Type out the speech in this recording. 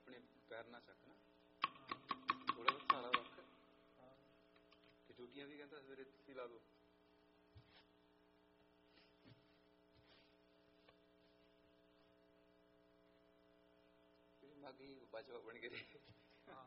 ਆਪਣੇ ਪੈਰ ਨਾ ਚੱਕਣਾ, ਥੋੜਾ ਜਿਹਾ ਸਹਾਰਾ ਰੱਖ। ਤੇ ਡਿਊਟੀਆਂ ਵੀ ਕਹਿੰਦਾ ਸਵੇਰੇ ਤੁਸੀਂ ਲਾ ਲਓ। ਮਾਗੀ ਬਾਜਵਾ ਬਣ ਕੇ